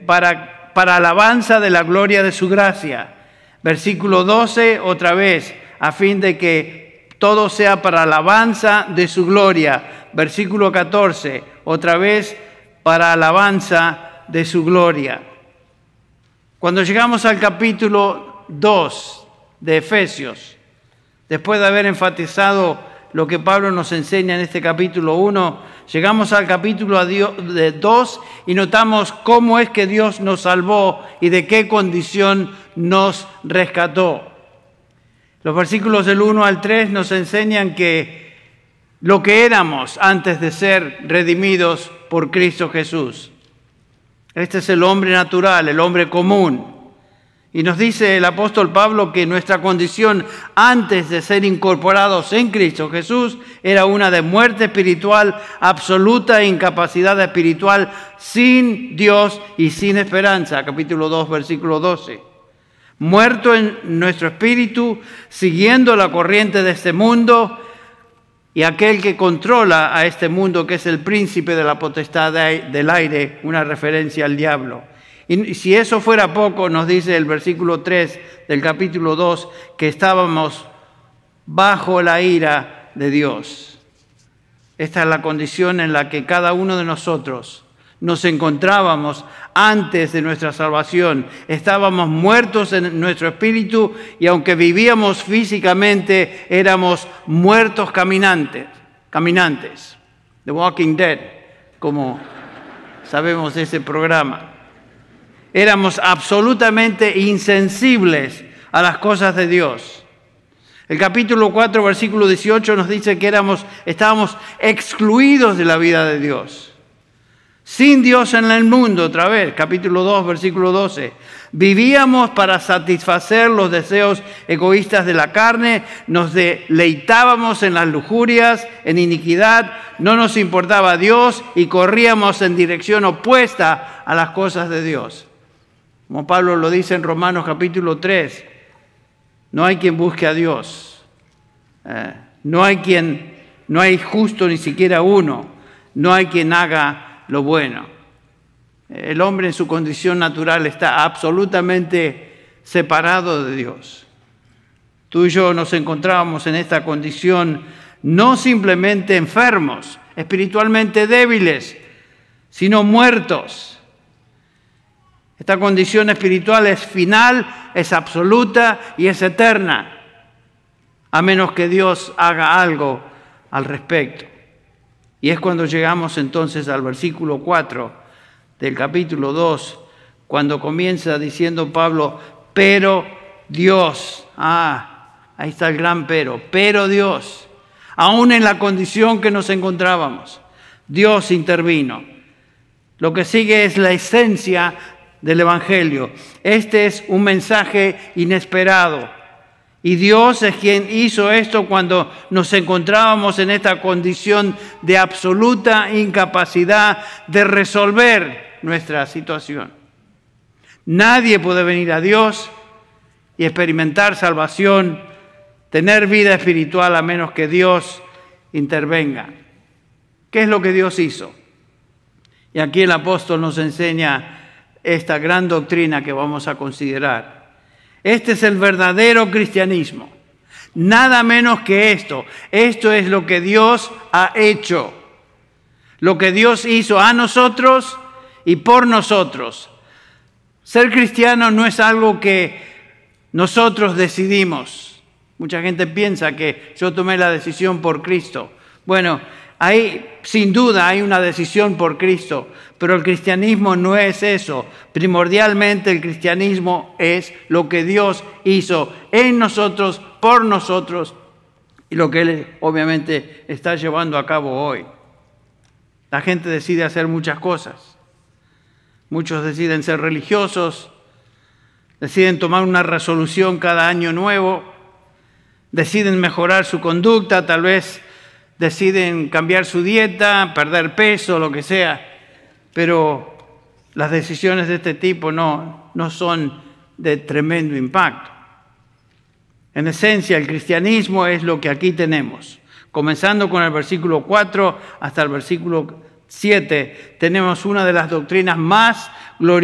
para alabanza de la gloria de su gracia. Versículo 12, otra vez, a fin de que todo sea para alabanza de su gloria. Versículo 14, otra vez, para alabanza de su gloria. Cuando llegamos al capítulo 2 de Efesios, después de haber enfatizado lo que Pablo nos enseña en este capítulo 1, llegamos al capítulo 2 y notamos cómo es que Dios nos salvó y de qué condición nos rescató. Los versículos del 1 al 3 nos enseñan que lo que éramos antes de ser redimidos por Cristo Jesús. Este es el hombre natural, el hombre común. Y nos dice el apóstol Pablo que nuestra condición antes de ser incorporados en Cristo Jesús era una de muerte espiritual absoluta e incapacidad espiritual, sin Dios y sin esperanza. Capítulo 2, versículo 12. Muerto en nuestro espíritu, siguiendo la corriente de este mundo y aquel que controla a este mundo, que es el príncipe de la potestad del aire, una referencia al diablo. Y si eso fuera poco, nos dice el versículo 3 del capítulo 2, que estábamos bajo la ira de Dios. Esta es la condición en la que cada uno de nosotros nos encontrábamos antes de nuestra salvación. Estábamos muertos en nuestro espíritu y aunque vivíamos físicamente, éramos muertos caminantes. The Walking Dead, como sabemos de ese programa. Éramos absolutamente insensibles a las cosas de Dios. El capítulo 4, versículo 18 nos dice que estábamos excluidos de la vida de Dios. Sin Dios en el mundo, otra vez, capítulo 2, versículo 12. Vivíamos para satisfacer los deseos egoístas de la carne, nos deleitábamos en las lujurias, en iniquidad, no nos importaba Dios y corríamos en dirección opuesta a las cosas de Dios. Como Pablo lo dice en Romanos capítulo 3, no hay quien busque a Dios, no hay justo ni siquiera uno, no hay quien haga lo bueno. El hombre en su condición natural está absolutamente separado de Dios. Tú y yo nos encontrábamos en esta condición no simplemente enfermos, espiritualmente débiles, sino muertos. Esta condición espiritual es final, es absoluta y es eterna, a menos que Dios haga algo al respecto. Y es cuando llegamos entonces al versículo 4 del capítulo 2, cuando comienza diciendo Pablo, pero Dios, ahí está el gran pero Dios, aún en la condición que nos encontrábamos, Dios intervino. Lo que sigue es la esencia del Evangelio. Este es un mensaje inesperado. Y Dios es quien hizo esto cuando nos encontrábamos en esta condición de absoluta incapacidad de resolver nuestra situación. Nadie puede venir a Dios y experimentar salvación, tener vida espiritual, a menos que Dios intervenga. ¿Qué es lo que Dios hizo? Y aquí el apóstol nos enseña esta gran doctrina que vamos a considerar. Este es el verdadero cristianismo. Nada menos que esto. Esto es lo que Dios ha hecho. Lo que Dios hizo a nosotros y por nosotros. Ser cristiano no es algo que nosotros decidimos. Mucha gente piensa que yo tomé la decisión por Cristo. Bueno, ahí sin duda hay una decisión por Cristo, pero el cristianismo no es eso. Primordialmente el cristianismo es lo que Dios hizo en nosotros, por nosotros, y lo que Él obviamente está llevando a cabo hoy. La gente decide hacer muchas cosas. Muchos deciden ser religiosos, deciden tomar una resolución cada año nuevo, deciden mejorar su conducta, tal vez deciden cambiar su dieta, perder peso, lo que sea, pero las decisiones de este tipo no son de tremendo impacto. En esencia, el cristianismo es lo que aquí tenemos. Comenzando con el versículo 4 hasta el versículo 7, tenemos una de las doctrinas más gloriosas